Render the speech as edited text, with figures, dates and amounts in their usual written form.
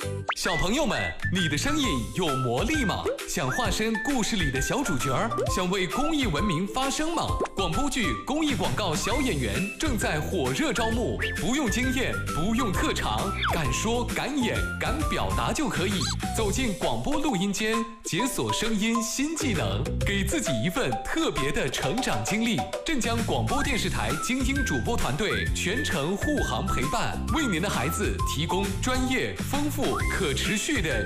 小朋友们，你的声音有魔力吗？想化身故事里的小主角，想为公益文明发声吗？广播剧、公益广告小演员正在火热招募，不用经验，不用特长，敢说敢演敢表达就可以。走进广播录音间，解锁声音新技能，给自己一份特别的成长经历。镇江广播电视台精英主播团队全程护航陪伴，为您的孩子提供专业、丰富、可持续的